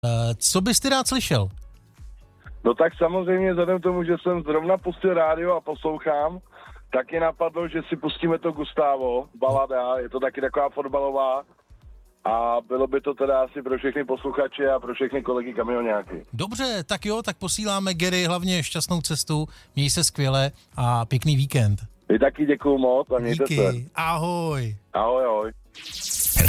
Co bys ty rád slyšel? No tak samozřejmě vzhledem k tomu, že jsem zrovna pustil rádio a poslouchám, tak mě napadlo, že si pustíme to Gustavo, balada, je to taky taková fotbalová a bylo by to teda asi pro všechny posluchače a pro všechny kolegy kamioňáky. Dobře, tak jo, tak posíláme Gary hlavně šťastnou cestu, měj se skvěle a pěkný víkend. Vy taky děkuju moc a mějte se. Ahoj. Ahoj, ahoj.